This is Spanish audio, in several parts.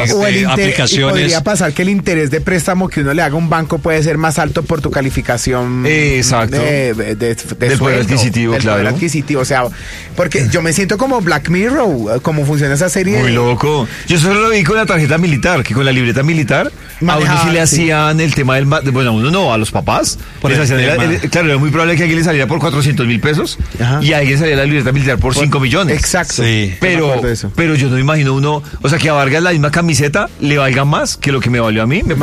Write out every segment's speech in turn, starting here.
aplicaciones. Podría pasar que el interés de préstamo que uno le haga a un banco puede ser más alto por tu calificación. Exacto. Del poder adquisitivo, claro. Poder adquisitivo, o sea, porque yo me siento como Black Mirror, como funciona esa serie. Muy loco. Yo solo lo vi con la tarjeta militar, que con la libreta militar a uno sí le hacían el tema del... Bueno, a uno no, a los papás. Les hacían claro, era muy probable que a alguien le saliera por 400.000 pesos. Ajá. Y a alguien salía la libreta militar por 5 millones. Exacto. Sí. Pero yo no me imagino uno, o sea, que a Vargas la misma camiseta le valga más que lo que me valió a mí. Me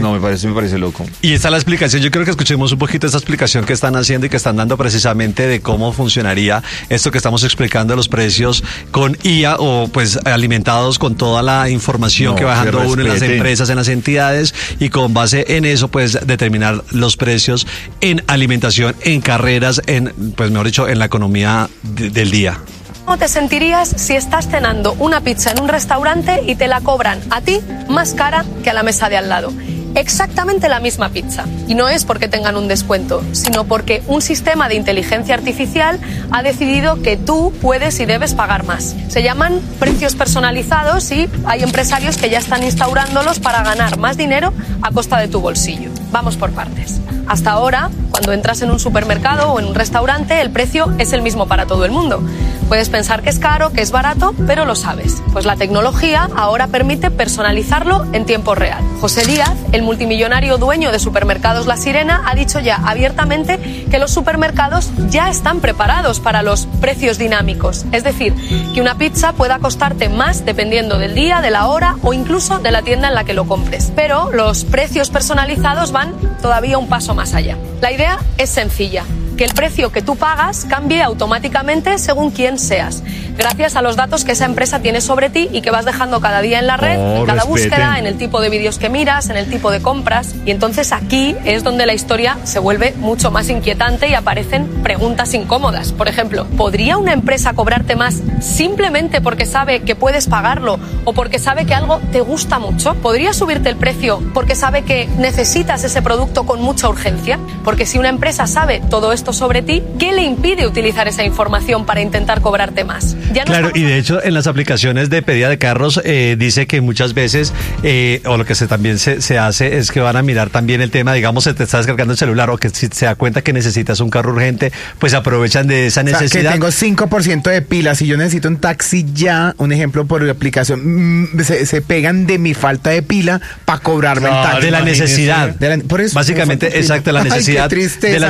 parece loco. Y esta es la explicación. Yo creo que escuchemos un poquito esta explicación que están haciendo y que están dando precisamente de cómo funcionaría esto que estamos explicando, los precios con IA o pues alimentados con toda la información que va dejando uno en las empresas, en las entidades, y con base en eso pues determinar los precios en alimentación, en carreras, pues mejor dicho, en la economía del día. ¿Cómo te sentirías si estás cenando una pizza en un restaurante y te la cobran a ti más cara que a la mesa de al lado? Exactamente la misma pizza. Y no es porque tengan un descuento, sino porque un sistema de inteligencia artificial ha decidido que tú puedes y debes pagar más. Se llaman precios personalizados y hay empresarios que ya están instaurándolos para ganar más dinero a costa de tu bolsillo. Vamos por partes. Hasta ahora, cuando entras en un supermercado o en un restaurante, el precio es el mismo para todo el mundo. Puedes pensar que es caro, que es barato, pero lo sabes. Pues la tecnología ahora permite personalizarlo en tiempo real. José Díaz, el multimillonario dueño de Supermercados La Sirena, ha dicho ya abiertamente que los supermercados ya están preparados para los precios dinámicos. Es decir, que una pizza pueda costarte más dependiendo del día, de la hora o incluso de la tienda en la que lo compres. Pero los precios personalizados van todavía un paso más allá. La idea es sencilla: que el precio que tú pagas cambie automáticamente según quién seas, gracias a los datos que esa empresa tiene sobre ti y que vas dejando cada día en la red, en cada búsqueda, en el tipo de vídeos que miras, en el tipo de compras. Y entonces aquí es donde la historia se vuelve mucho más inquietante y aparecen preguntas incómodas. Por ejemplo, ¿podría una empresa cobrarte más simplemente porque sabe que puedes pagarlo o porque sabe que algo te gusta mucho? ¿Podría subirte el precio porque sabe que necesitas ese producto con mucha urgencia? Porque si una empresa sabe todo esto sobre ti, ¿qué le impide utilizar esa información para intentar cobrarte más? Ya no claro, y de hecho en las aplicaciones de pedida de carros dice que muchas veces o lo que también se hace es que van a mirar también el tema, digamos, se te está descargando el celular o que si se da cuenta que necesitas un carro urgente, pues aprovechan de esa necesidad. O sea, que tengo 5% de pilas y yo necesito un taxi ya, un ejemplo por aplicación, se pegan de mi falta de pila para cobrarme el taxi. De la necesidad. Por eso, básicamente, exacto, la necesidad. Ay, qué tristeza,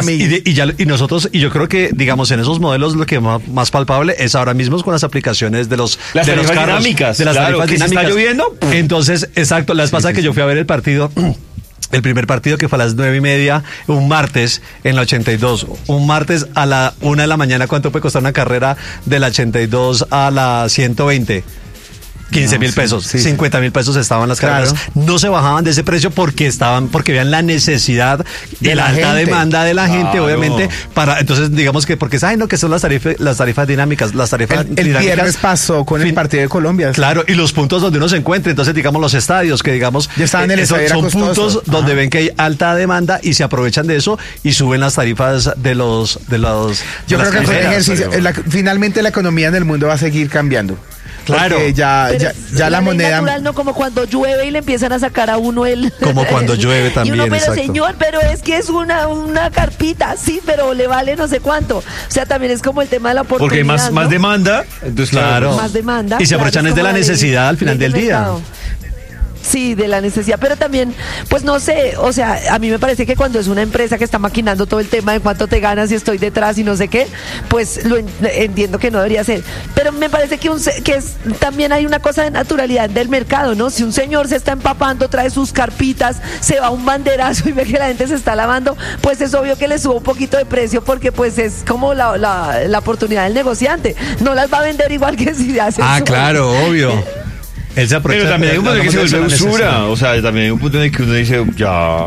y yo creo que, digamos, en esos modelos lo que más palpable es ahora mismo con las aplicaciones de los tarifas carros, dinámicas. De las tarifas dinámicas. ¿Está lloviendo? Entonces, exacto, la vez pasada que yo fui a ver el partido, el primer partido que fue a las 9:30, un martes en la 82, un martes a la 1 de la mañana, ¿cuánto puede costar una carrera de la 82 a la 120? 15.000 pesos, 50.000 pesos estaban las carreras, no se bajaban de ese precio porque veían la necesidad de la alta demanda de la gente, obviamente, entonces digamos que porque saben lo que son las tarifas dinámicas, las tarifas el viernes pasó con el partido de Colombia. Claro, y los puntos donde uno se encuentra, entonces digamos los estadios, que digamos ya estaban en el son puntos donde ven que hay alta demanda y se aprovechan de eso y suben las tarifas de los yo creo que fue un ejercicio, finalmente la economía en el mundo va a seguir cambiando. Claro, ya la moneda natural, no como cuando llueve y le empiezan a sacar a uno el como cuando llueve también. Y uno, pero exacto. Señor, pero es que es una carpita, sí, pero le vale no sé cuánto. O sea, también es como el tema de la oportunidad. Porque hay más demanda, entonces claro. Más demanda. Y se aprovechan de la necesidad al final del día. Sí, de la necesidad, pero también, pues no sé, o sea, a mí me parece que cuando es una empresa que está maquinando todo el tema de cuánto te ganas y estoy detrás y no sé qué, pues lo entiendo que no debería ser, pero me parece que también hay una cosa de naturalidad del mercado, ¿no? Si un señor se está empapando, trae sus carpitas, se va a un banderazo y ve que la gente se está lavando, pues es obvio que le suba un poquito de precio porque pues es como la oportunidad del negociante, no las va a vender igual que si hace claro, obvio. Pero también hay un punto en que se vuelve usura, o sea, también hay un punto en el que uno dice, ya,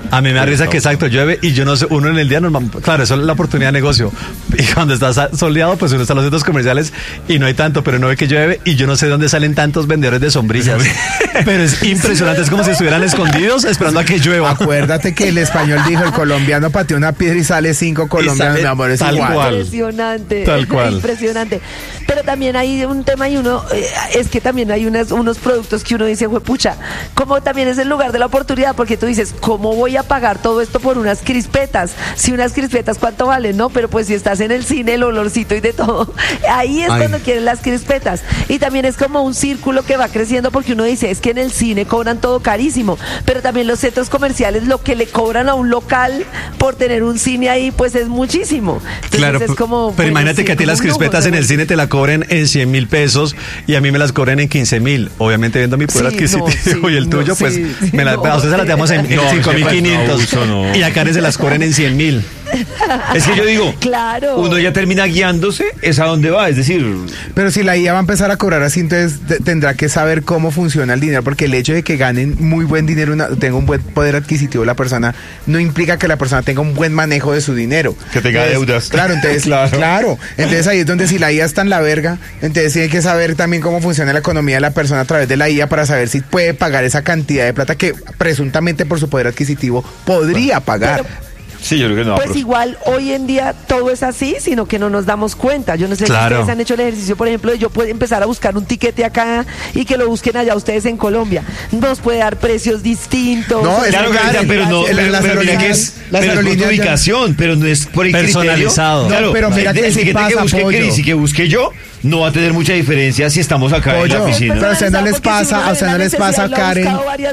A mí me da risa que exacto, llueve y yo no sé, uno en el día normal, claro, eso es la oportunidad de negocio. Y cuando está soleado, pues uno está en los centros comerciales y no hay tanto, pero no ve que llueve y yo no sé de dónde salen tantos vendedores de sombrillas. Pero es impresionante, es como si estuvieran escondidos esperando a que llueva. Acuérdate que el español dijo, el colombiano pateó una piedra y sale 5 colombianos, mi amor, es tal igual. cual. Impresionante. Tal cual. Impresionante. Pero también hay un tema y uno, es que también hay unos productos que uno dice, pucha, como también es el lugar de la oportunidad, porque tú dices, ¿cómo voy a pagar todo esto por unas crispetas? Si unas crispetas, ¿cuánto valen? No, pero pues si estás en el cine, el olorcito y de todo, ahí es cuando quieren las crispetas. Y también es como un círculo que va creciendo, porque uno dice, es que en el cine cobran todo carísimo, pero también los centros comerciales, lo que le cobran a un local por tener un cine ahí, pues es muchísimo. Entonces, claro, es como, pero imagínate que a ti las crispetas en el cine te la cobren en 100,000 pesos y a mí me las cobren en 15,000. Obviamente viendo mi poder adquisitivo y el tuyo, pues a ustedes se las damos en 5,500 y a Karen se las cobren en 100,000. Es que yo digo, claro, uno ya termina guiándose, es a dónde va, es decir... Pero si la IA va a empezar a cobrar así, entonces tendrá que saber cómo funciona el dinero, porque el hecho de que ganen muy buen dinero, tenga un buen poder adquisitivo la persona, no implica que la persona tenga un buen manejo de su dinero. Que tenga deudas. Claro, entonces, claro. Entonces ahí es donde si la IA está en la verga, entonces tiene que saber también cómo funciona la economía de la persona a través de la IA para saber si puede pagar esa cantidad de plata que presuntamente por su poder adquisitivo podría pagar. Sí, yo creo que no. Pues igual hoy en día todo es así, sino que no nos damos cuenta. Yo no sé si ustedes han hecho el ejercicio, por ejemplo, de yo puedo empezar a buscar un tiquete acá y que lo busquen allá ustedes en Colombia. Nos puede dar precios distintos. No, claro, pero no, pero mira que es por ubicación, pero no es por el personalizado. Claro, pero mira que el tiquete que busque Cris y que busque yo no va a tener mucha diferencia si estamos acá en la oficina. Pero a ustedes no les pasa, Karen.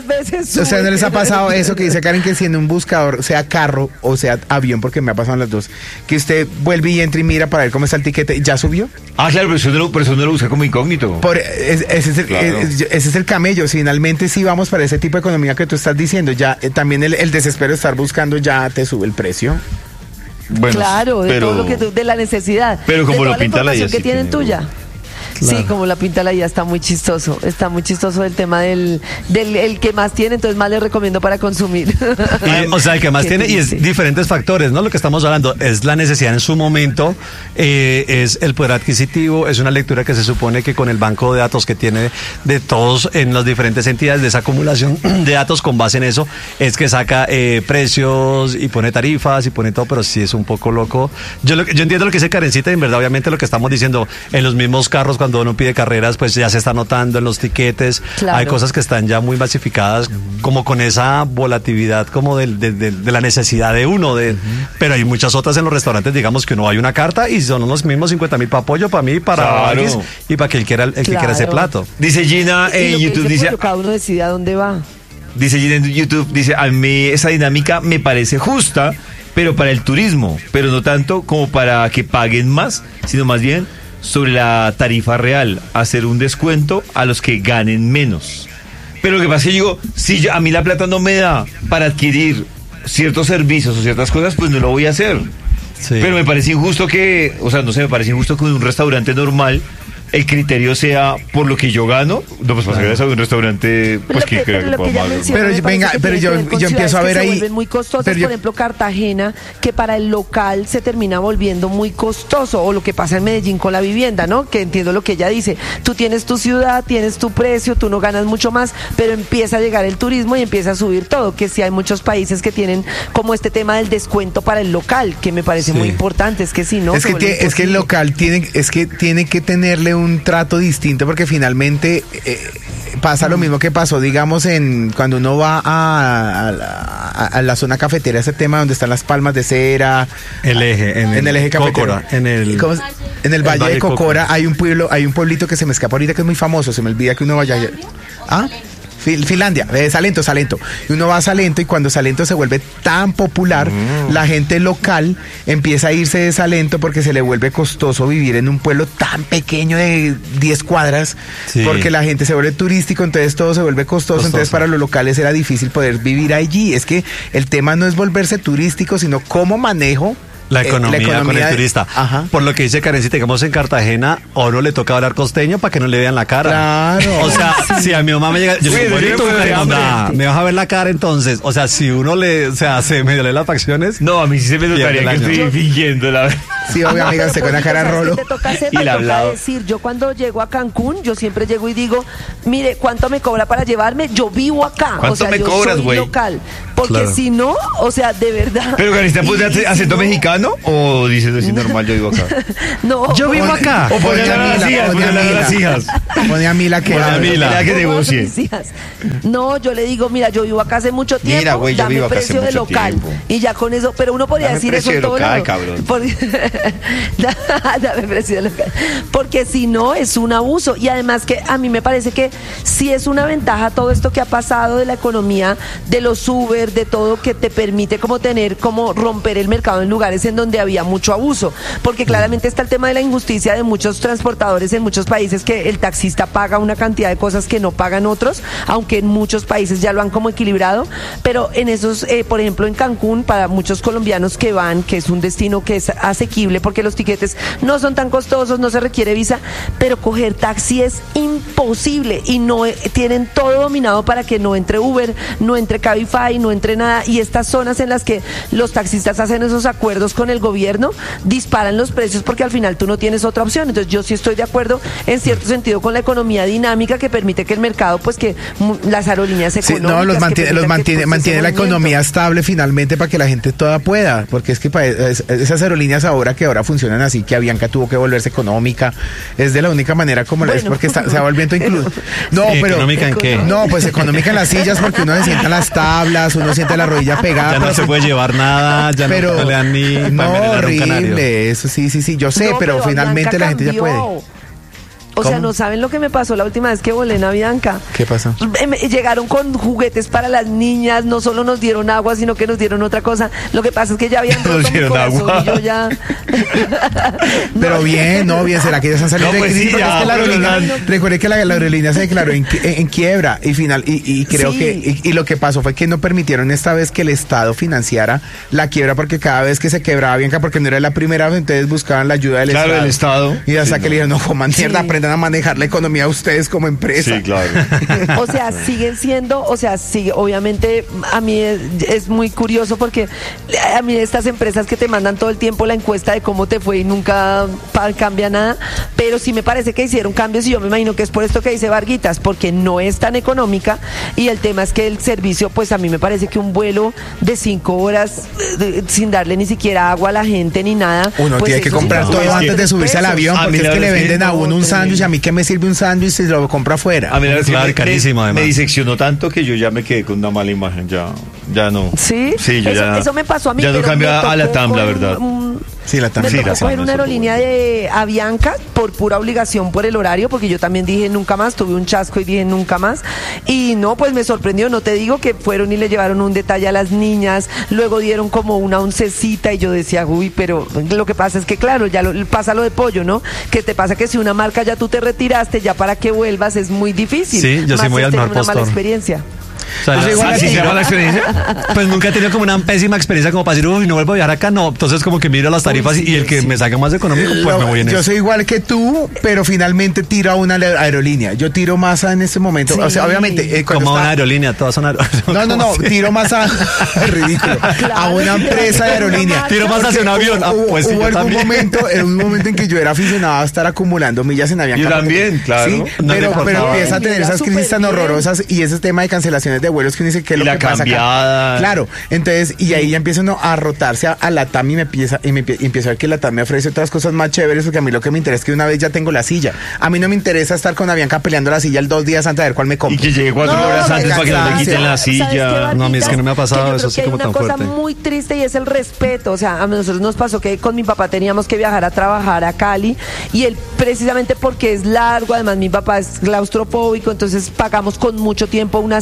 O sea, no les ha pasado eso que dice Karen, que si en un buscador, sea carro o sea avión, porque me ha pasado en las dos, que usted vuelve y entra y mira para ver cómo está el tiquete, ¿ya subió? Ah, claro, pero eso no lo busca como incógnito. Ese es el camello. Finalmente sí vamos para ese tipo de economía que tú estás diciendo. Ya también el desespero de estar buscando ya te sube el precio. Bueno, claro, de todo lo que de la necesidad. Pero como lo pinta la IA, que tienen tuya. Claro. Sí, como la pinta la IA, está muy chistoso el tema del el que más tiene, entonces más le recomiendo para consumir. O sea, el que más tiene, y es diferentes factores, ¿no? Lo que estamos hablando es la necesidad en su momento, es el poder adquisitivo, es una lectura que se supone que con el banco de datos que tiene de todos en las diferentes entidades, de esa acumulación de datos con base en eso, es que saca precios y pone tarifas y pone todo, pero sí es un poco loco. Yo entiendo lo que dice Karencita, y en verdad, obviamente, lo que estamos diciendo en los mismos carros, cuando uno pide carreras, pues ya se está notando en los tiquetes. Claro. Hay cosas que están ya muy masificadas, como con esa volatilidad como de la necesidad de uno. Pero hay muchas otras en los restaurantes, digamos, que uno hay una carta y son los mismos 50,000 para pollo, para mí, para X, y para que él quiera, que quiera ese plato. Dice Gina en YouTube, dice... Cada uno decide a dónde va. Dice Gina en YouTube, dice, a mí esa dinámica me parece justa, pero para el turismo, pero no tanto como para que paguen más, sino más bien sobre la tarifa real, hacer un descuento a los que ganen menos. Pero lo que pasa es que digo, si a mí la plata no me da para adquirir ciertos servicios o ciertas cosas, pues no lo voy a hacer. Sí. Pero me parece injusto que, me parece injusto que en un restaurante normal el criterio sea por lo que yo gano. No, pues para a un restaurante, pues que creo que puedo pagar. Pero yo empiezo a ver ahí. Se vuelven muy costosos, por ejemplo, Cartagena, que para el local se termina volviendo muy costoso, o lo que pasa en Medellín con la vivienda, ¿no? Que entiendo lo que ella dice. Tú tienes tu ciudad, tienes tu precio, tú no ganas mucho más, pero empieza a llegar el turismo y empieza a subir todo. Que sí hay muchos países que tienen como este tema del descuento para el local, que me parece muy importante. Es que si no, es que el local tiene que tenerle un trato distinto, porque finalmente pasa lo mismo que pasó, digamos, cuando uno va a la zona cafetera, ese tema donde están las palmas de cera, en el eje cafetero, Cócora, en el Valle de Cocora hay un pueblito que se me escapa ahorita, que es muy famoso, se me olvida que uno vaya allá. Finlandia, Salento. Y uno va a Salento, y cuando Salento se vuelve tan popular, la gente local empieza a irse de Salento porque se le vuelve costoso vivir en un pueblo tan pequeño de 10 cuadras, porque la gente se vuelve turístico, entonces todo se vuelve costoso. Entonces para los locales era difícil poder vivir allí. Es que el tema no es volverse turístico, sino cómo manejo La economía con el turista. Ajá. Por lo que dice Karencita, digamos en Cartagena, a uno le toca hablar costeño para que no le vean la cara. Claro. O sea, si a mi mamá me llega, yo soy bonito, me vas a ver la cara entonces. O sea, si uno se me lee las facciones. No, a mí sí se me notaría que estoy fingiendo la verdad. Sí, obvio, amiga, usted con la cara rolo. Te toca hacer, me toca decir, yo cuando llego a Cancún, yo siempre llego y digo, mire, ¿cuánto me cobra para llevarme? Yo vivo acá. ¿Cuánto o sea, me yo cobras, soy güey? local. Porque Claro. si no, o sea, de verdad. ¿Pero Karencita pone acento mexicano o dices así normal, yo vivo acá? No, Yo vivo acá. O pone a las hijas, pone a las hijas. Pone a Mila que Pone a hable. Mila. Mira que ¿cómo negocie. mis hijas? No, yo le digo, mira, yo vivo acá hace mucho tiempo, Mira, güey, yo dame vivo acá hace precio de mucho local. tiempo. Y ya con eso, pero uno podría Dame decir eso precio en de todo local, lado. cabrón. Dame precio de local. Porque si no, es un abuso. Y además que a mí me parece que sí es una ventaja todo esto que ha pasado de la economía, de los Uber, de todo que te permite como tener, como romper el mercado en lugares en donde había mucho abuso. Porque claramente está el tema de la injusticia de muchos transportadores en muchos países, que el taxista paga una cantidad de cosas que no pagan otros, aunque en muchos países ya lo han como equilibrado. Pero en esos, por ejemplo, en Cancún, para muchos colombianos que van, que es un destino que es asequible porque los tiquetes no son tan costosos, no se requiere visa, pero coger taxi es imposible y no tienen todo dominado para que no entre Uber, no entre Cabify, no entre nada. Y estas zonas en las que los taxistas hacen esos acuerdos con el gobierno disparan los precios porque al final tú no tienes otra opción. Entonces yo sí estoy de acuerdo en cierto sentido con la economía dinámica que permite que el mercado, pues que las aerolíneas económicas... Sí, no, los mantiene la movimiento. economía estable finalmente para que la gente toda pueda, porque es que esas aerolíneas ahora funcionan así, que Avianca tuvo que volverse económica, es de la única manera como la es, porque se va volviendo incluso. No, Sí, pero ¿económica en qué? No, pues económica en las sillas, porque uno se sienta en las tablas, uno siente la rodilla pegada. Ya no pero se puede llevar nada, ya no le dan ni no, para envenenar un canario. horrible, eso sí, yo sé, No, pero finalmente Avianca la gente ya cambió. puede. O sea, ¿Cómo? no saben lo que me pasó la última vez que volé en Avianca. ¿Qué pasó? Llegaron con juguetes para las niñas, no solo nos dieron agua, sino que nos dieron otra cosa. Lo que pasa es que ya habían roto mi dieron corazón agua. y yo ya... Pero bien, ¿será que ya se han salido No, pues de crisis? sí, Porque ya, es que la pero aerolínea, recuerde que la aerolínea se declaró en quiebra y creo Sí. que lo que pasó fue que no permitieron esta vez que el Estado financiara la quiebra, porque cada vez que se quebraba Bianca, porque no era la primera vez, entonces buscaban la ayuda del Claro, Estado. del Estado. Y hasta Sí, que le dijeron, no, coman mierda, Sí. aprendan a manejar la economía ustedes como empresa. Sí, claro. O sea, siguen siendo, o sea, sí, obviamente a mí es muy curioso porque a mí estas empresas que te mandan todo el tiempo la encuesta de cómo te fue y nunca cambia nada, pero sí me parece que hicieron cambios y yo me imagino que es por esto que dice Varguitas, porque no es tan económica y el tema es que el servicio, pues a mí me parece que un vuelo de 5 horas sin darle ni siquiera agua a la gente ni nada. Uno pues tiene que eso comprar sí, todo no, antes de subirse al avión, A mí porque es la que le verdad es que venden a no, uno un sándwich, a mí que me sirve un sándwich si lo compra afuera. A mí la verdad Claro, es que carísimo, además. me diseccionó tanto que yo ya me quedé con una mala imagen, ya no. ¿Sí? Sí, yo eso, ya. eso me pasó a mí. Ya no pero cambia me a la tocó TAM, la con verdad. Sí, la TAM. Me Sí, tocó la TAM, coger una eso aerolínea de Avianca por pura obligación por el horario, porque yo también dije nunca más, tuve un chasco y dije nunca más. Y no, pues me sorprendió, no te digo que fueron y le llevaron un detalle a las niñas, luego dieron como una oncecita y yo decía, uy, pero lo que pasa es que claro, ya pasa lo de pollo, ¿no? Que te pasa que si una marca ya tú te retiraste, ya para que vuelvas es muy difícil. Sí, yo soy Más muy es al tener mejor una mala postor. experiencia. O sea, ¿Así se llama la experiencia? Pues nunca he tenido como una pésima experiencia como para decir, uy, no vuelvo a viajar acá, no. Entonces como que miro las tarifas y el que me salga más económico, pues me voy en Yo eso. soy igual que tú, pero finalmente tiro a una aerolínea. Yo tiro más en este momento. Sí. O sea, obviamente, cuando Como una está- aerolínea, todas son aerolíneas. No, tiro más a ridículo, a una empresa de aerolínea. Tiro más hacia un avión. Ah, pues sí, hubo yo algún también. momento, en un momento en que yo era aficionado a estar acumulando millas en Avianca. Yo también, claro. Sí, No pero le importaba. empieza a tener Era esas crisis tan súper bien. horrorosas y ese tema de cancelaciones de vuelos que uno dice que es Y lo la que pasa acá. cambiada. Claro, entonces, y ahí ya empieza uno a rotarse a la TAM y empiezo a ver que la TAM me ofrece otras cosas más chéveres, porque a mí lo que me interesa es que una vez ya tengo la silla. A mí no me interesa estar con Avianca peleando la silla el 2 días antes de ver cuál me compro. Y que llegue 4 No, horas me antes para que no le cansancio. quiten la ¿Sabes qué, silla. No, a mí es que no me ha pasado Que yo eso creo así que hay como una tan cosa fuerte. muy triste y es el respeto. O sea, a nosotros nos pasó que con mi papá teníamos que viajar a trabajar a Cali y él precisamente porque es largo, además mi papá es claustrofóbico, entonces pagamos con mucho tiempo una silla que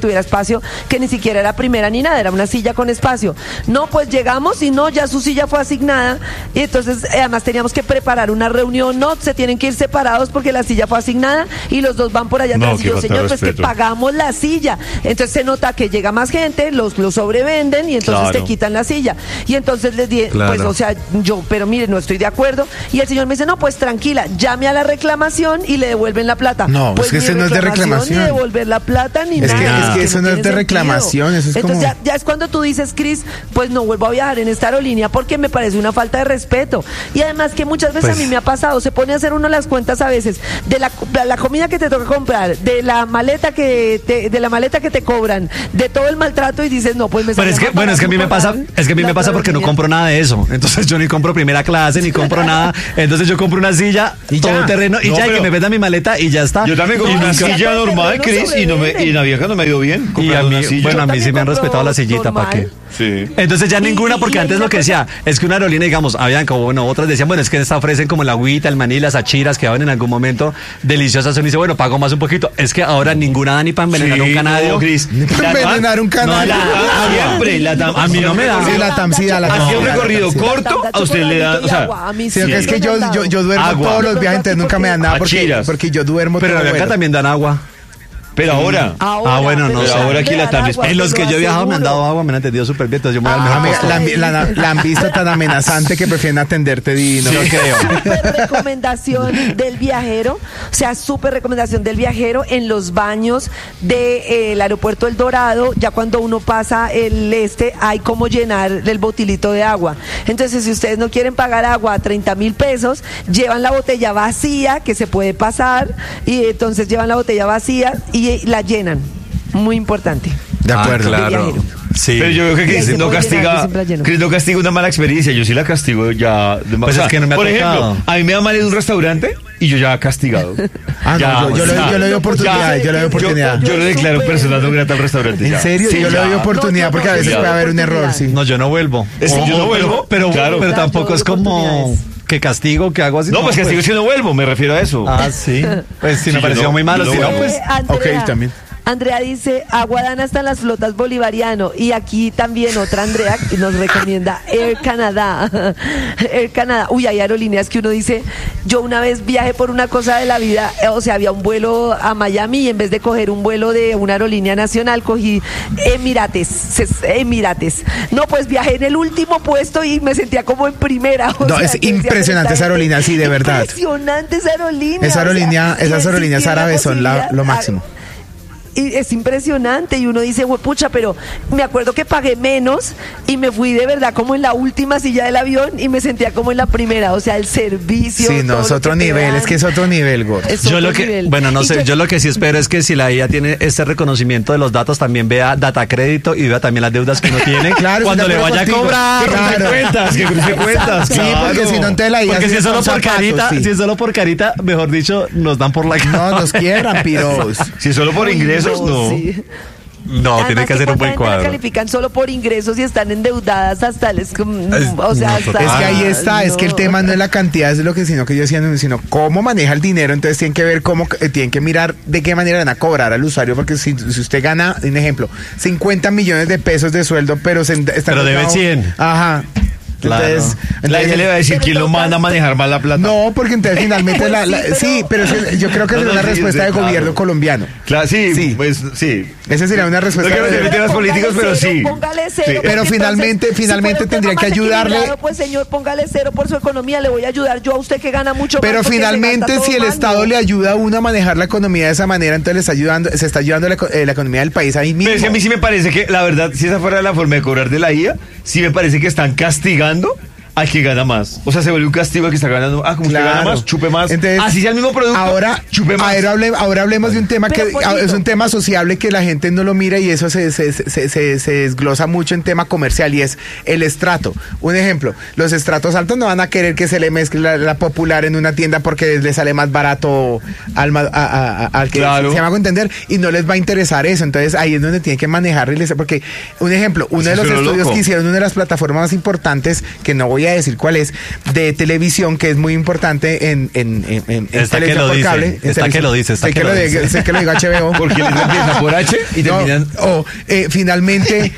tuviera espacio, que ni siquiera era primera ni nada, era una silla con espacio. No, pues llegamos y no, ya su silla fue asignada y entonces además teníamos que preparar una reunión, no, se tienen que ir separados porque la silla fue asignada y los dos van por allá atrás. Y yo, señor, pues que pagamos la silla. Entonces se nota que llega más gente, los sobrevenden y entonces te quitan la silla. Y entonces les dije, pues o sea, yo, pero mire, no estoy de acuerdo. Y el señor me dice, no, pues tranquila, llame a la reclamación y le devuelven la plata. No, pues es que eso no es de reclamación. Ni devolver la plata ni nada. Es que eso no es de reclamación, eso es entonces como... ya es cuando tú dices, Cris, pues no vuelvo a viajar en esta aerolínea porque me parece una falta de respeto. Y además que muchas veces a mí me ha pasado, se pone a hacer uno las cuentas a veces de la comida que te toca comprar, de la maleta que te cobran, de todo el maltrato y dices, no, pues me Pero es que, bueno, es que a mí me pasa, porque no compro nada de eso. Entonces yo ni compro primera clase, ni compro nada. Entonces yo compro una silla, todo terreno, y ya, que me venda mi maleta y ya está. Yo también compré una silla normal, Cris, y la vieja no me ha ido bien. Y a mí, bueno, a mí sí me han respetado la sillita, ¿para qué? Sí. Entonces ya ninguna, porque antes lo que decía, es que una aerolínea, digamos, habían como, bueno, otras decían, bueno, es que esta ofrecen como la agüita, el maní, las achiras que van en algún momento deliciosas. Uno dice, bueno, pago más un poquito. Es que ahora ninguna da ni para envenenar un canario. No, Cris. Envenenar un canario. A mí no me da. Sí, la TAM sí da. Así un recorrido corto, a usted le da, o sea, es que yo duermo todos los viajes, entonces nunca me dan nada porque yo duermo todo. Pero acá también dan agua. Pero ahora. Bueno, no sé. Ahora aquí la TAM. En los que yo he viajado me han dado agua, me han atendido súper bien. Entonces yo me voy al mejor puesto. La han visto tan amenazante que prefieren atenderte divino. Yo creo. Súper recomendación del viajero. O sea, súper recomendación del viajero en los baños del aeropuerto El Dorado. Ya cuando uno pasa hay como llenar el botilito de agua. Entonces, si ustedes no quieren pagar agua a 30,000 pesos, llevan la botella vacía que se puede pasar. Y entonces llevan la botella vacía y la llenan. Muy importante. De acuerdo. Claro. Sí. Pero yo creo que Cris no castiga una mala experiencia. Yo sí la castigo ya. Pues es que no me ha por tocado. ejemplo, a mí me da mal en un restaurante y yo ya castigado. Yo le doy oportunidad. Yo le declaro persona no grata al restaurante. ¿En serio? Sí, yo le doy oportunidad porque a veces puede haber un error. Sí. No, yo no vuelvo. Yo no vuelvo. Pero tampoco es como que castigo, que hago así. No, pues castigo si no vuelvo, me refiero a eso. Ah, sí. Pues sí, me pareció muy malo. Si no, pues. Andrea, ok, también. Andrea dice, agua dan hasta las flotas bolivariano. Y aquí también otra Andrea nos recomienda Air Canada. Air Canada. Uy, hay aerolíneas que uno dice, yo una vez viajé por una cosa de la vida, o sea, había un vuelo a Miami y en vez de coger un vuelo de una aerolínea nacional, cogí Emirates. No, pues viajé en el último puesto y me sentía como en primera. No, es impresionante esa aerolínea, sí, de verdad. Impresionante esa aerolínea. Esas aerolíneas árabes son lo máximo. Y es impresionante y uno dice, pucha, pero me acuerdo que pagué menos y me fui de verdad como en la última silla del avión y me sentía como en la primera, o sea, el servicio. Sí, no, es otro nivel, es que es otro nivel, Gordo. Yo lo que sí espero es que si la IA tiene este reconocimiento de los datos, también vea data crédito y vea también las deudas que uno tiene. Claro, cuando le vaya a cobrar. Que cruce cuentas. Sí, porque si no te la IA. Porque si es solo por carita, si es solo por carita, mejor dicho, nos dan por la cara. No, nos quiebran, piros. Si es solo por ingresos. No. Sí. No, además, tiene que hacer un buen cuadro. Califican solo por ingresos y están endeudadas hasta es que ahí está, es que el tema no es la cantidad, es lo que sino que yo decía, sino cómo maneja el dinero. Entonces tienen que ver tienen que mirar de qué manera van a cobrar al usuario, porque si usted gana, un ejemplo, 50 millones de pesos de sueldo, pero debe 100. Ajá. Entonces, la gente le va a decir quién lo manda a manejar más la plata. No, porque entonces finalmente sí, pero yo creo que es una respuesta de gobierno colombiano. Claro, sí, pues sí. Esa sería una respuesta. No quiero meter a los políticos, pero sí. Pero finalmente tendrían que ayudarle. Pues señor, póngale cero por su economía, le voy a ayudar yo a usted que gana mucho. Pero finalmente si el Estado le ayuda a uno a manejar la economía de esa manera, entonces se está ayudando la economía del país ahí mismo. Pero a mí sí me parece que, la verdad, si esa fuera la forma de cobrar de la IA, sí me parece que están castigando al que gana más. O sea, se vuelve un castigo al que está ganando. Como usted gana más, chupe más. Entonces, así sea el mismo producto, chupe más. Ahora hablemos de un tema que es un tema sociable que la gente no lo mira y eso se desglosa mucho en tema comercial y es el estrato. Un ejemplo, los estratos altos no van a querer que se le mezcle la popular en una tienda porque le sale más barato al que se llama a entender y no les va a interesar eso. Entonces ahí es donde tienen que manejar porque un ejemplo, uno de los estudios que hicieron, una de las plataformas más importantes que no voy voy a decir cuál es, de televisión, que es muy importante en televisión por cable. Está que lo dice. Sé que lo digo HBO. Porque les empieza por H y terminan... Finalmente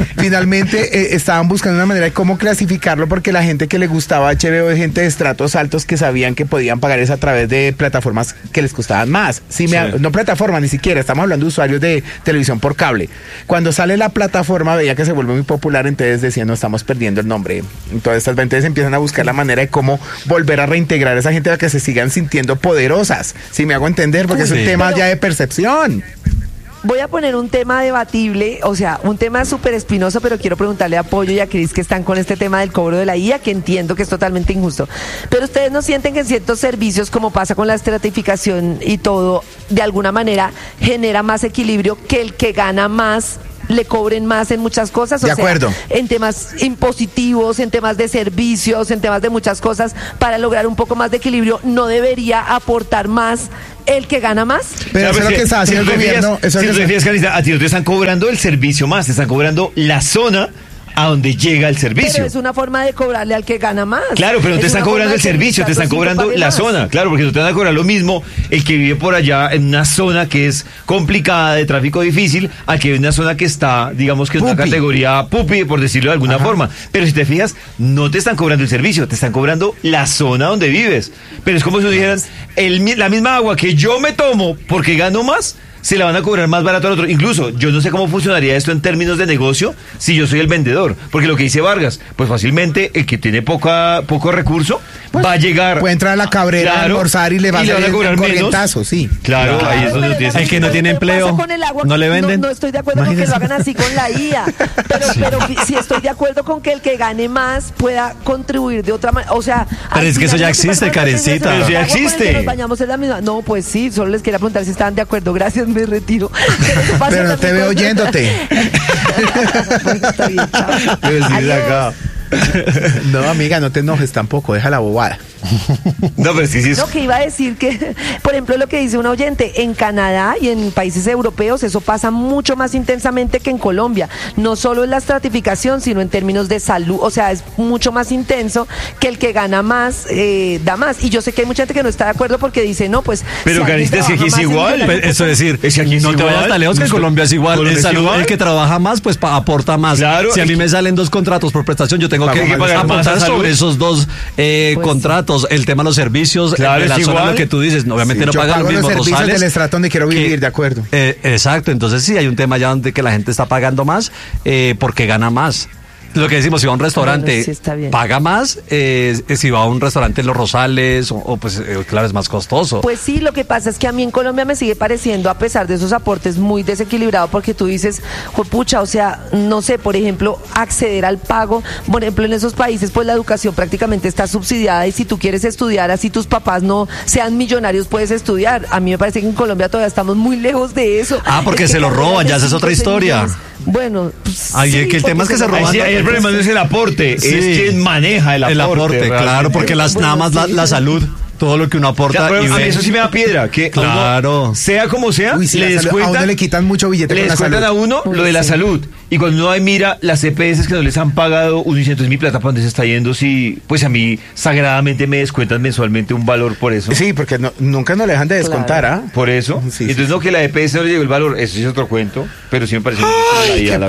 estaban buscando una manera de cómo clasificarlo, porque la gente que le gustaba HBO es gente de estratos altos que sabían que podían pagar eso a través de plataformas que les costaban más. No plataformas ni siquiera, estamos hablando de usuarios de televisión por cable. Cuando sale la plataforma veía que se vuelve muy popular, entonces decían, no, estamos perdiendo el nombre. Entonces empiezan a buscar la manera de cómo volver a reintegrar a esa gente para que se sigan sintiendo poderosas, si me hago entender, porque es un tema ya de percepción. Voy a poner un tema debatible, o sea, un tema súper espinoso, pero quiero preguntarle a Pollo y a Cris, que están con este tema del cobro de la IA, que entiendo que es totalmente injusto. Pero ustedes no sienten que en ciertos servicios, como pasa con la estratificación y todo, de alguna manera genera más equilibrio, que el que gana más le cobren más en muchas cosas, de acuerdo, en temas impositivos, en temas de servicios, en temas de muchas cosas, para lograr un poco más de equilibrio, no debería aportar más el que gana más? Pero eso es lo que está haciendo el gobierno. Si tú te fijas, Carita, a ti no te están cobrando el servicio más, te están cobrando la zona a donde llega el servicio. Pero es una forma de cobrarle al que gana más. Claro, pero no te están cobrando el servicio, te están cobrando la zona. Claro, porque no te van a cobrar lo mismo el que vive por allá en una zona que es complicada, de tráfico difícil, al que vive en una zona que está, digamos que es una categoría pupi, por decirlo de alguna forma. Pero si te fijas, no te están cobrando el servicio, te están cobrando la zona donde vives. Pero es como si dijeran, la misma agua que yo me tomo porque gano más, se la van a cobrar más barato al otro. Incluso, yo no sé cómo funcionaría esto en términos de negocio si yo soy el vendedor. Porque lo que dice Vargas, pues fácilmente el que tiene poco recurso va a llegar... Puede entrar a la Cabrera, a almorzar y le van a cobrar corrientazo, sí. Claro, ahí es donde tienes... El que no tiene empleo, no le venden. No estoy de acuerdo con que lo hagan así con la IA. Pero sí estoy de acuerdo con que el que gane más pueda contribuir de otra manera. O sea... Pero es que eso ya existe, Karencita. Eso ya existe. Nos bañamos en la misma... No, pues sí, solo les quería preguntar si estaban de acuerdo. Gracias, me retiro. Pero no te veo oyéndote. Está bien, chao. No, amiga, no te enojes tampoco, deja la bobada. No, pero sí. No, que iba a decir que, por ejemplo, lo que dice un oyente, en Canadá y en países europeos eso pasa mucho más intensamente que en Colombia. No solo en la estratificación, sino en términos de salud. O sea, es mucho más intenso, que el que gana más, da más. Y yo sé que hay mucha gente que no está de acuerdo porque dice, no, pues... Pero si Carita, es que aquí es igual. Eso es decir, es que aquí no te vayas tan lejos, que en Colombia es igual. En salud, el que trabaja más, pues aporta más. Claro, si a mí me salen 2 contratos por prestación, yo tengo que aportar sobre esos 2 contratos. El tema de los servicios, claro, de la zona, lo que tú dices, obviamente no pagan los mismos servicios del estrato donde quiero vivir, de acuerdo. Exacto, entonces sí, hay un tema ya donde que la gente está pagando más porque gana más. Lo que decimos, si va a un restaurante, sí, paga más, si va a un restaurante en Los Rosales, pues claro, es más costoso. Pues sí, lo que pasa es que a mí en Colombia me sigue pareciendo, a pesar de esos aportes, muy desequilibrado, porque tú dices, pucha, o sea, no sé, por ejemplo, acceder al pago, por ejemplo, en esos países, pues la educación prácticamente está subsidiada, y si tú quieres estudiar, así tus papás no sean millonarios, puedes estudiar. A mí me parece que en Colombia todavía estamos muy lejos de eso. Porque se lo roban, ya esa es otra historia. Bueno, pues, que el tema es que se roban. El problema no es el aporte, sí, es quien maneja el aporte. Claro, porque nada más la salud, todo lo que uno aporta. A mí eso sí me da piedra, que claro, uno, sea como sea, le descuentan, a uno le quitan mucho billete, le descuentan a uno lo de la salud. Y cuando uno mira las EPS que no les han pagado, uno dice, entonces mi plata, ¿para dónde se está yendo? Si, pues a mí sagradamente me descuentan mensualmente un valor por eso. Sí, porque nunca nos le dejan de descontar, ¿ah? Por eso. Sí, entonces no, que la EPS no le llegó el valor, eso es otro cuento, pero sí me parece qué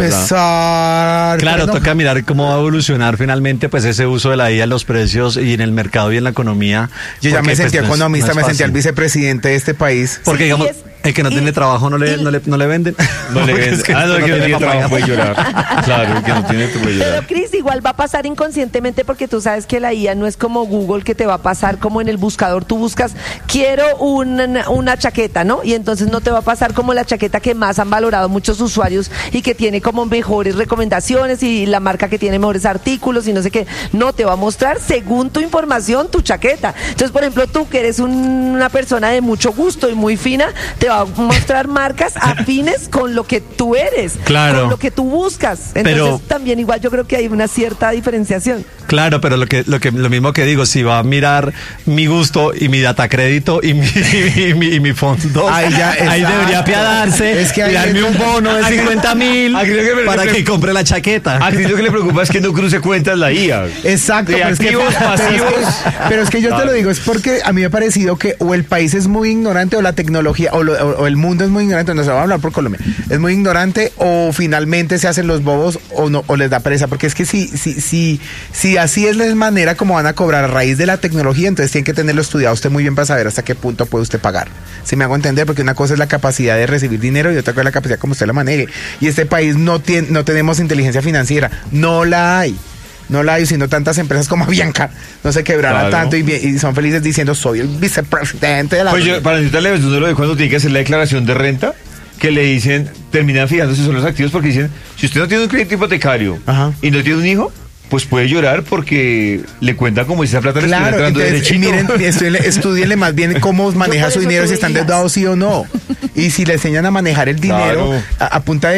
pesar. Claro, toca mirar cómo va a evolucionar finalmente pues ese uso de la IA en los precios y en el mercado y en la economía. Yo ya me sentí economista, me sentí el vicepresidente de este país. Porque digamos, el que no tiene trabajo no le venden. No le venden. El que no tiene trabajo puede llorar. Claro, el que no tiene puede llorar. Pero Cris, igual va a pasar inconscientemente, porque tú sabes que la IA no es como Google, que te va a pasar como en el buscador. Tú buscas, quiero una chaqueta, ¿no? Y entonces no te va a pasar como la chaqueta que más han valorado muchos usuarios y que tiene como mejores recomendaciones y la marca que tiene mejores artículos y no sé qué. No, te va a mostrar según tu información tu chaqueta. Entonces, por ejemplo, tú que eres una persona de mucho gusto y muy fina, te va a mostrar marcas afines con lo que tú eres, claro, con lo que tú buscas. Entonces pero también igual yo creo que hay una cierta diferenciación. Claro, pero lo mismo que digo, si va a mirar mi gusto y mi data crédito y mi fondo, ahí debería apiadarse y darme un bono de 50,000 para que compre la chaqueta. A ti lo que le preocupa es que no cruce cuentas la IA. Exacto. De activos, pasivos. Pero es que yo te lo digo, es porque a mí me ha parecido que o el país es muy ignorante o la tecnología o el mundo es muy ignorante, no se va a hablar por Colombia, es muy ignorante o finalmente se hacen los bobos o no, o les da pereza, porque es que si así es la manera como van a cobrar a raíz de la tecnología, entonces tienen que tenerlo estudiado usted muy bien para saber hasta qué punto puede usted pagar. Si me hago entender, porque una cosa es la capacidad de recibir dinero y otra cosa es la capacidad como usted la maneje. Y este país no tenemos inteligencia financiera, no la hay, sino tantas empresas como Avianca no se quebrarán tanto y son felices diciendo soy el vicepresidente de la... Pues yo, para necesitarle uno de cuando tiene que hacer la declaración de renta, que le dicen, terminan fijándose son los activos porque dicen, si usted no tiene un crédito hipotecario y no tiene un hijo, pues puede llorar porque le cuenta como si esa plata le estuviera entrando derechito. Miren, estudienle más bien cómo maneja su dinero, si están endeudados sí o no. Y si le enseñan a manejar el dinero a punta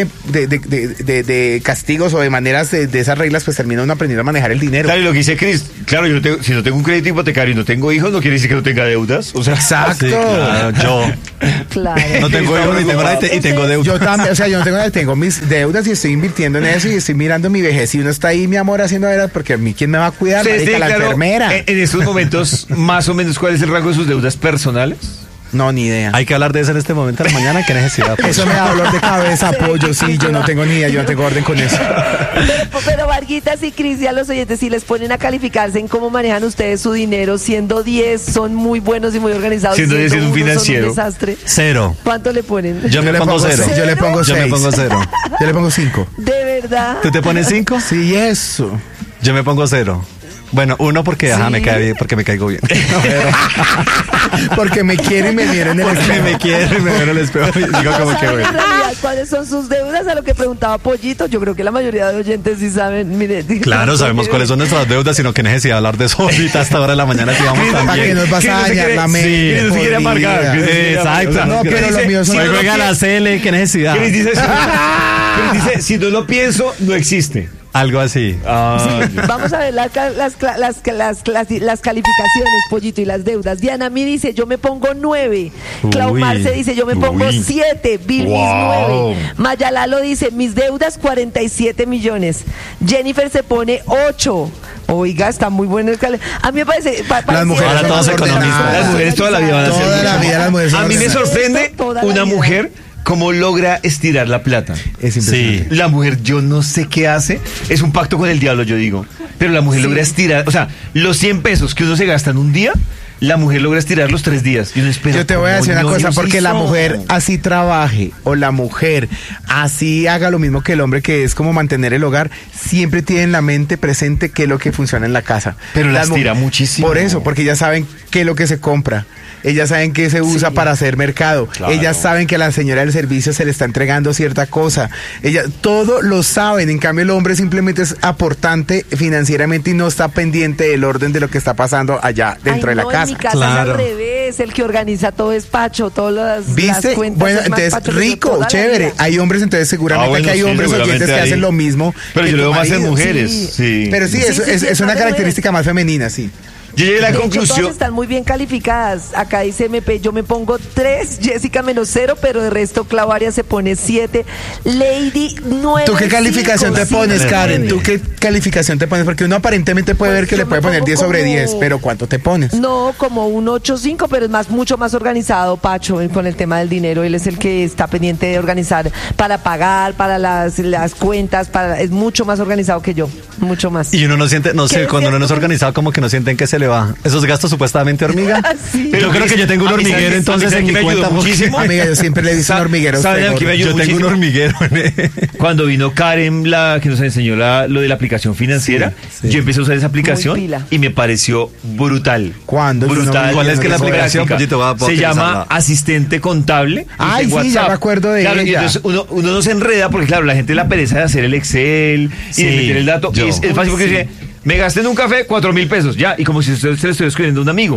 de castigos o de maneras de esas reglas, pues termina uno aprendiendo a manejar el dinero. Claro, y lo que dice Cris, claro, si no tengo un crédito hipotecario y no tengo hijos, no quiere decir que no tenga deudas. O sea, exacto. Sí, claro, yo no tengo hijos ni tengo nada y tengo deudas. Yo también, o sea, yo no tengo nada, tengo mis deudas y estoy invirtiendo en eso y estoy mirando mi vejez. Y uno está ahí, mi amor, haciendo veras, porque a mí, ¿quién me va a cuidar? Marica, la enfermera. En estos momentos, más o menos, ¿cuál es el rango de sus deudas personales? No, ni idea. Hay que hablar de eso en este momento de la mañana. ¿Qué necesidad? Eso me da dolor de cabeza, pollo. Sí, yo no tengo ni idea, yo no tengo orden con eso. Pero Varguitas y Cris y a los oyentes, si les ponen a calificarse en cómo manejan ustedes su dinero, siendo 10 son muy buenos y muy organizados. Siendo 10 es un financiero. Son un desastre. 0. ¿Cuánto le ponen? Yo me pongo 0. Yo le pongo 6. Yo me pongo 0. Yo le pongo 5. ¿De verdad? ¿Tú te pones 5? Sí, eso. Yo me pongo 0. Bueno, 1 porque me cae bien, porque me caigo bien. Porque me quiere y me viene en el espejo. Porque me quiere y me viene en el espejo y digo como que bueno. En realidad, ¿cuáles son sus deudas? A lo que preguntaba Pollito, yo creo que la mayoría de oyentes sí saben. Mire, claro, sabemos cuáles son nuestras deudas, sino que necesidad de hablar de eso ahorita hasta ahora de la mañana si vamos también. ¿Para qué nos vas a dañar la mente? Sí, no se quiere amargar. Exacto. No, pero lo mío son... Hoy juega la CL, ¿qué necesidad? Cris dice, si no lo pienso, no existe. Algo así. Sí, vamos a ver las calificaciones, Pollito, y las deudas. Diana me dice, yo me pongo 9. Clau Marce dice, yo me pongo 7. Bilbis 9. Mayalalo dice, mis deudas 47 millones. Jennifer se pone 8. Oiga, está muy bueno el A mí me parece... Las mujeres ahora todas economistas. Las mujeres toda la vida van a ser. Toda la vida las mujeres son A mí me sorprende una mujer cómo logra estirar la plata. Es impresionante. Sí. La mujer, yo no sé qué hace. Es un pacto con el diablo, yo digo. Pero la mujer logra estirar, o sea, los 100 pesos que uno se gasta en un día, la mujer logra estirar los 3 días. Y uno espera, yo te voy a decir una cosa, porque la mujer así trabaje o la mujer así haga lo mismo que el hombre, que es como mantener el hogar, siempre tiene en la mente presente qué es lo que funciona en la casa. Pero la estira muchísimo. Por eso, porque ya saben qué es lo que se compra. Ellas saben que se usa para hacer mercado. Claro. Ellas saben que a la señora del servicio se le está entregando cierta cosa. Ellas todo lo saben. En cambio, el hombre simplemente es aportante financieramente y no está pendiente del orden de lo que está pasando allá dentro de la casa. En mi casa es al revés. El que organiza todo es Pacho, todas las cuentas. Bueno, entonces rico, chévere. Hay hombres, entonces seguramente que hay hombres oyentes que hacen lo mismo. Pero yo lo veo más en mujeres. Sí. Pero sí, es una característica más femenina, sí. Yo llegué a la conclusión. Todas están muy bien calificadas. Acá dice MP, yo me pongo 3, Jessica menos 0, pero de resto Clau Arias se pone 7, Lady 9. ¿Tú qué calificación te pones, Karen? ¿Tú qué calificación te pones? Porque uno aparentemente puede ver que le puede poner 10 sobre 10, pero ¿cuánto te pones? No, como un 8.5, pero es mucho más organizado, Pacho, con el tema del dinero. Él es el que está pendiente de organizar para pagar, para las cuentas, es mucho más organizado que yo, mucho más. Y uno no siente, no sé, cuando uno no es organizado, como que no sienten que se le va esos gastos supuestamente hormiga. Sí. Pero yo creo que yo tengo un hormiguero entonces en mi cuenta muchísimo. Amiga, yo siempre le he visto un hormiguero. Yo tengo un hormiguero. Cuando vino Karen, que nos enseñó lo de la aplicación financiera, yo empecé a usar esa aplicación y me pareció brutal. ¿Cuándo? Brutal. ¿Cuál es que la aplicación? Se llama Asistente Contable. Ay, sí, ya me acuerdo de ella. Y entonces uno no se enreda porque, claro, la gente la pereza de hacer el Excel y de meter el dato. Y es fácil porque dice, me gasté en un café 4,000 pesos, ya, y como si usted se lo estuviera escribiendo a un amigo.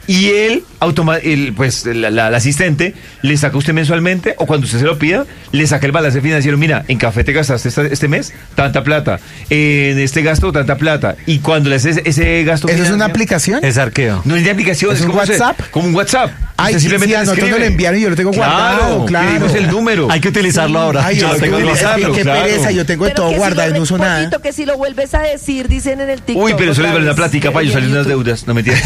y él, pues la asistente, le saca a usted mensualmente, o cuando usted se lo pida, le saca el balance financiero. Mira, en café te gastaste este mes tanta plata, en este gasto tanta plata, y cuando le haces ese gasto ¿Eso es una aplicación? Es Arqueo. No es de aplicación, ¿Es un como WhatsApp? Como un WhatsApp. Ay, Usted sí, a nosotros nos lo enviaron y yo lo tengo guardado, claro. Es el número. Hay que utilizarlo ahora. Ay, Yo yo lo tengo tengo guardado. qué pereza, yo tengo de todo guardado y no uso nada. Poquito, que si lo vuelves a decir, dicen en el TikTok. Uy, pero eso les otra vale una vez, plática para yo salir unas deudas. No me entiendes.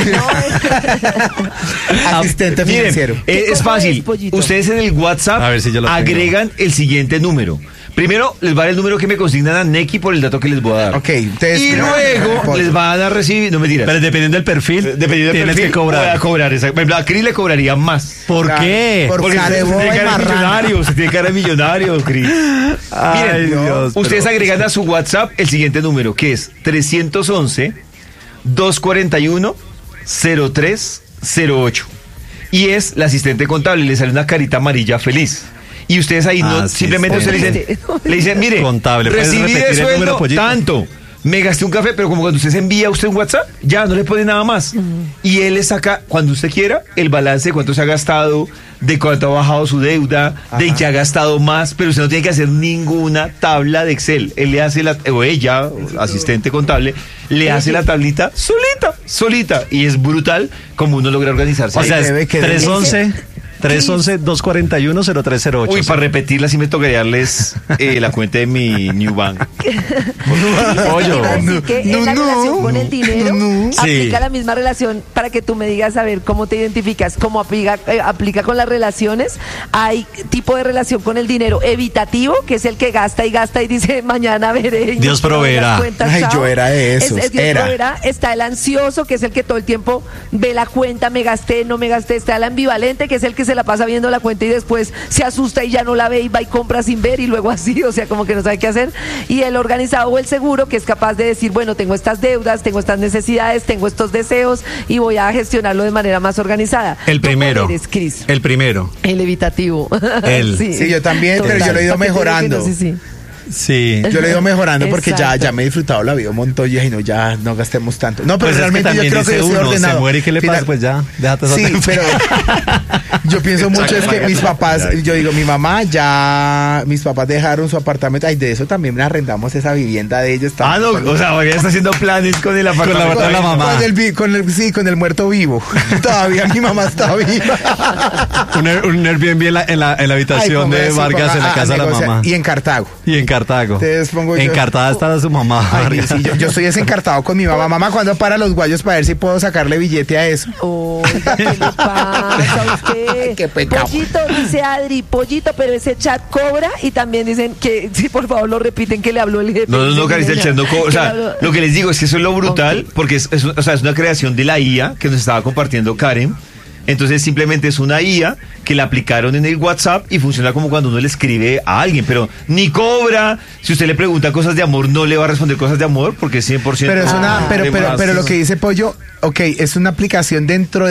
Asistente financiero. Es ¿Cómo fácil. es, pollito? Ustedes en el WhatsApp A ver si yo lo tengo. agregan el siguiente número. Primero les va a dar el número que me consignan a Neki por el dato que les voy a dar. Ok, ustedes. Y luego les van a recibir, no mentiras. Pero dependiendo del perfil, Dependiendo del tienes perfil, que cobrar. voy a cobrar. Por ejemplo, a Cris le cobraría más. ¿Por qué? Por Porque cara de usted boba tiene y cara de marrana. millonario, usted tiene cara de millonario, Cris. Ay, Miren, Dios, ustedes pero- agregan a su WhatsApp el siguiente número, que es 311-241-0308. Y es la asistente contable, le sale una carita amarilla feliz. Y ustedes ahí no, sí, simplemente sí. ustedes le dicen, mire, Contable, ¿puedes recibí de repetir el número, sueldo pollito? tanto. Me gasté un café, pero como cuando usted se envía a usted un WhatsApp, ya no le pone nada más. Y él le saca, cuando usted quiera, el balance de cuánto se ha gastado, de cuánto ha bajado su deuda, de que ha gastado más, pero usted no tiene que hacer ninguna tabla de Excel. Él le hace o ella, asistente contable, le hace la tablita solita. Y es brutal como uno logra organizarse. O sea, es debe que- 311-241-0308. Uy, para repetirla sí me tocaría darles la cuenta de mi New Bank. Pollo. Así que en la relación con el dinero Sí. aplica la misma relación para que tú me digas a ver cómo te identificas, cómo aplica con las relaciones. Hay tipo de relación con el dinero evitativo, que es el que gasta y dice mañana veré. Dios proveerá. Ay, yo era de esos, Dios era. proveerá. Está el ansioso, que es el que todo el tiempo ve la cuenta, me gasté, no me gasté. Está el ambivalente, que es el que se la pasa viendo la cuenta y después se asusta y ya no la ve y va y compra sin ver y luego así, o sea, como que no sabe qué hacer. Y el organizado o el seguro, que es capaz de decir, bueno, tengo estas deudas, tengo estas necesidades, tengo estos deseos y voy a gestionarlo de manera más organizada. El primero. ¿Tú cuál eres, Cris? El primero. El evitativo. El. Sí, yo también, pero yo lo he ido Para que te diga que mejorando. no, sí. Sí. Yo lo he ido mejorando porque ya Exacto. me he disfrutado la vida un montón y ay, no, ya no gastemos tanto. No, pero Pues es que realmente yo también creo que dice yo soy uno, ordenado. se muere y ¿qué le pasa? Pues ya, déjate Sí, soltar. pero yo pienso mucho es que mis papás, yo digo, mis papás dejaron su apartamento, ay, de eso también arrendamos esa vivienda de ellos. Ah, no, o sea, María está haciendo planes con el apartamento. Con la mamá. Con el muerto vivo. Todavía mi mamá está viva. Un Airbnb en la habitación Ay, de póngase, Vargas en la casa de la negociar. mamá. Y en Cartago. Y en Cartago. Entonces pongo yo- Encartada está su mamá. Ay, Vargas. sí, yo estoy desencartado con mi mamá. Mamá, ¿cuándo para los guayos para ver si puedo sacarle billete a eso? Oiga, ¿qué le pasa a usted? Ay, qué pecado. Pollito, dice Adri, pollito, pero ese chat cobra y también dicen que, sí, por favor, lo repiten que le habló el jefe. No, Carita, el chat no cobra. O Que le sea, habló- lo que les digo es que eso es lo brutal, Ok. porque es una creación de la IA que nos estaba compartiendo Karen. Entonces simplemente es una IA que la aplicaron en el WhatsApp y funciona como cuando uno le escribe a alguien, pero ni cobra. Si usted le pregunta cosas de amor, no le va a responder cosas de amor porque es 100%. Pero es una, temas- pero lo que dice Pollo, ok, es una aplicación dentro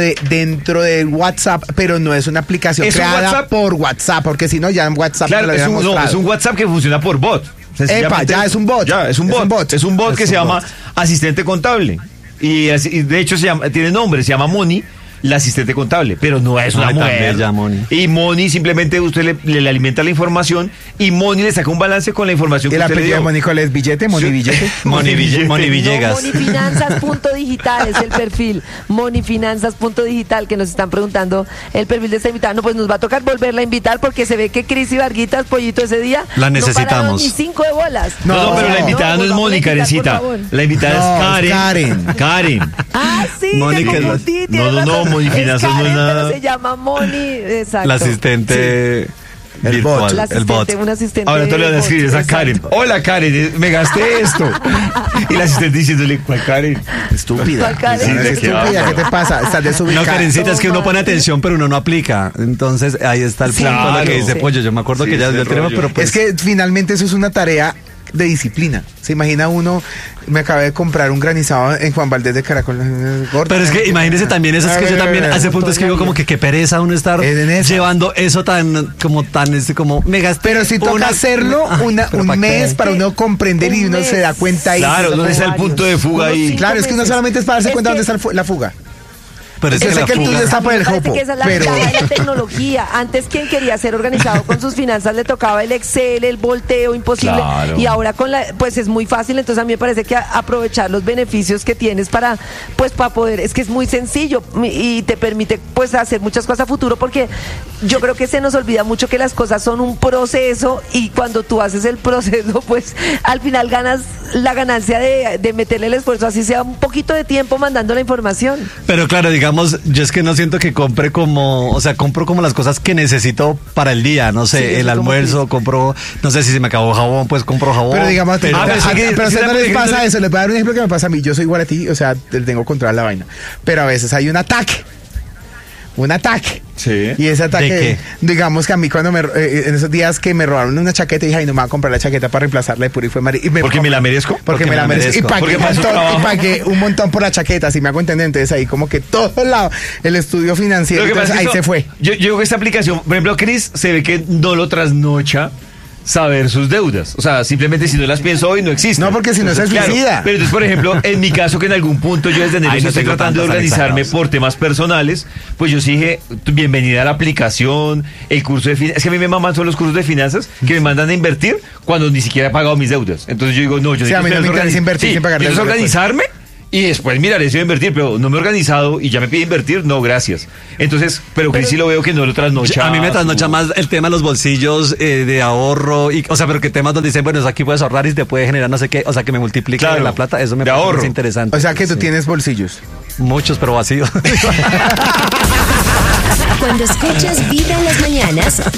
de WhatsApp, pero no es una aplicación ¿Es un creada WhatsApp? por WhatsApp, porque si no ya en WhatsApp Claro, me lo es habían un, no, mostrado. es un WhatsApp que funciona por bot. Sencillamente ya es un bot. Ya, es un bot. Es un bot que se llama asistente contable. Y de hecho tiene nombre, se llama Moni, la asistente contable, pero no es una Ay, tan mujer. bella, Moni. Y Moni simplemente usted le alimenta la información y Moni le saca un balance con la información que El usted le apellido de dio. Mónico es billete, Moni Sí. billete. Moni Villegas. No, monifinanzas.digital es el perfil. Monifinanzas.digital, que nos están preguntando el perfil de esta invitada. No, pues nos va a tocar volverla a invitar porque se ve que Cris y Varguitas, Pollito, ese día La no necesitamos. pararon ni 5 de bolas. No, No, pero la invitada no es volvamos a Moni, invitar, por Karencita. favor. La invitada es Karen. Karen. Ah, sí, Mónica me es la- confundí, No, tienes no, razón. Moni Finanzas no es Karen, nada. pero se llama Moni, exacto. La asistente El virtual. bot. La El bot. asistente, un asistente. Ahora tú le van a escribir a Karen. Exacto. Hola Karen, me gasté esto. Y la asistente diciéndole, ¿cuál Karen? Estúpida. ¿Cuál Karen? Sí, ¿de qué estúpida, habla? ¿qué te pasa? Estás No, desubicada. Karencita, es que uno pone atención, pero uno no aplica. Entonces, ahí está el Sí, punto de lo claro. que dice Sí. Pollo. Yo me acuerdo Sí, que ya ese dio el teléfono, rollo. pero pues... Es que finalmente eso es una tarea de disciplina. Se imagina uno, me acabé de comprar un granizado en Juan Valdés de Caracol. Gordo. Pero es que imagínese también, eso es que yo también hace punto es que digo como que qué pereza uno estar En esa. llevando eso como me gasté. Pero si toca una- hacerlo Ay, pero un ¿para qué? mes para uno comprender y Un uno mes. se da cuenta ahí. Claro, ¿dónde está el punto de fuga ahí? Claro, es que uno solamente es para darse Es cuenta que- dónde está la fuga. pero es Yo que sé la que el tuyo fuga... está por el Me parece jopo, que esa es la pero... ventaja de la tecnología. Antes, quien quería ser organizado con sus finanzas le tocaba el Excel, el volteo, imposible. Claro. Y ahora pues es muy fácil. Entonces a mí me parece que aprovechar los beneficios que tienes para poder, es que es muy sencillo y te permite pues hacer muchas cosas a futuro, porque yo creo que se nos olvida mucho que las cosas son un proceso, y cuando tú haces el proceso, pues al final ganas la ganancia de meterle el esfuerzo, así sea un poquito de tiempo mandando la información. Pero claro, digamos, yo es que no siento que compre como, o sea, compro como las cosas que necesito para el día, no sé, Sí, el almuerzo, compro, no sé, si se me acabó jabón, pues compro jabón. Pero digamos, pero a ustedes no les pasa ejemplo, eso. Les voy a dar un ejemplo que me pasa a mí. Yo soy igual a ti, o sea, tengo controlada la vaina. Pero a veces hay un ataque. Un ataque. Sí. Y ese ataque, ¿De qué? digamos que a mí cuando en esos días que me robaron una chaqueta, dije, ay, no me voy a comprar la chaqueta para reemplazarla de pura y fue María. ¿Porque me la merezco? Porque me la merezco. Y Porque para eso trabajo. pagué un montón por la chaqueta, si me hago entender. Entonces ahí como que todo el estudio financiero, Lo que entonces pasa es ahí que se fue. Yo creo que esta aplicación, por ejemplo, Chris se ve que no lo trasnocha saber sus deudas. O sea, simplemente si no las pienso hoy no existen. No, porque si no se Claro, suicida. pero entonces, por ejemplo, en mi caso, que en algún punto yo desde enero Ay, no estoy tengo tratando de tantos organizarme exagerados. por temas personales, pues yo sí dije, bienvenida a la aplicación, el curso de finanzas. Es que a mí me maman todos los cursos de finanzas que me mandan a invertir cuando ni siquiera he pagado mis deudas. Entonces yo digo, no, yo Sí, a mí no me interesa invertir sin pagar yo deudas. organizarme y después miraré si voy a invertir, pero no me he organizado y ya me pide invertir, no, gracias. Entonces, pero Chris sí lo veo que no lo trasnocha. A mí me trasnocha más el tema de los bolsillos de ahorro, y, o sea, pero que temas donde dicen, bueno, aquí puedes ahorrar y te puede generar no sé qué, o sea, que me multiplique Claro, la plata, eso me de parece ahorro. más interesante. O sea que tú Sí. tienes bolsillos. Muchos, pero vacíos. Cuando escuchas Vibra en las mañanas,